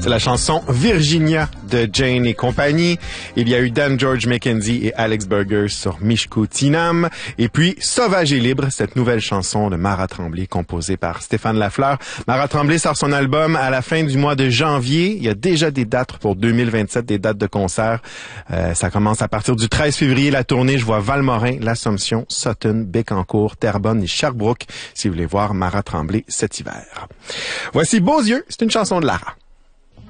C'est la chanson Virginia de Jane et compagnie. Il y a eu Dan George McKenzie et Alex Burger sur Mishku Tinam. Et puis Sauvage et libre, cette nouvelle chanson de Mara Tremblay composée par Stéphane Lafleur. Mara Tremblay sort son album à la fin du mois de janvier. Il y a déjà des dates pour 2027, des dates de concert. Ça commence à partir du 13 février, la tournée. Je vois Valmorin, l'Assomption, Sutton, Bécancour, Terrebonne et Sherbrooke si vous voulez voir Mara Tremblay cet hiver. Voici Beaux yeux, c'est une chanson de Lara.